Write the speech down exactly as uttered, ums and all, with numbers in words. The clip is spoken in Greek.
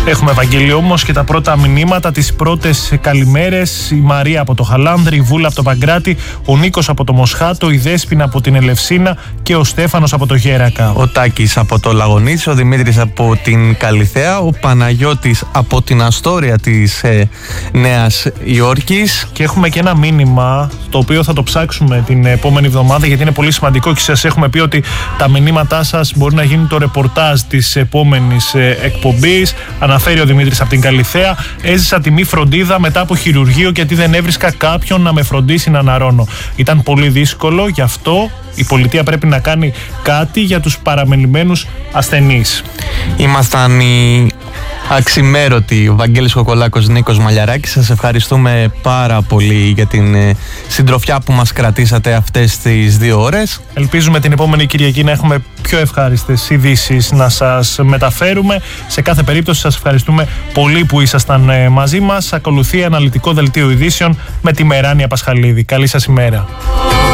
Έχουμε, Ευαγγέλη, όμως και τα πρώτα μηνύματα, τις πρώτες καλημέρες. Η Μαρία από το Χαλάνδρη, η Βούλα από το Παγκράτη, ο Νίκος από το Μοσχάτο, η Δέσποινα από την Ελευσίνα και ο Στέφανος από το Γέρακα. Ο Τάκης από το Λαγονίτσο, ο Δημήτρης από την Καλιθέα, ο Παναγιώτης από την Αστόρια της ε, Νέας Υόρκης. Και έχουμε και ένα μήνυμα το οποίο θα το ψάξουμε την επόμενη εβδομάδα, γιατί είναι πολύ σημαντικό και σας έχουμε πει ότι τα μηνύματά σας μπορεί να γίνει το ρεπορτάζ της επόμενης ε, εκπομπής. Αναφέρει ο Δημήτρης από την Καλιθέα: έζησα τη μη φροντίδα μετά από χειρουργείο γιατί δεν έβρισκα κάποιον να με φροντίσει να αναρώνω. Ήταν πολύ δύσκολο, γι' αυτό η πολιτεία πρέπει να κάνει κάτι για τους παραμελημένους ασθενείς. Ήμασταν οι αξιμέρωτοι Βαγγέλης Κοκολάκος, Νίκος Μαλιαράκης. Σας ευχαριστούμε πάρα πολύ για την ε, συντροφιά που μας κρατήσατε αυτές τις δύο ώρες. Ελπίζουμε την επόμενη Κυριακή να έχουμε πιο ευχάριστες ειδήσεις να σας μεταφέρουμε. Σε κάθε περίπτωση σας ευχαριστούμε πολύ που ήσασταν ε, μαζί μας. Ακολουθεί αναλυτικό δελτίο ειδήσεων με τη Μεράνια Πασχαλίδη. Καλή σας ημέρα.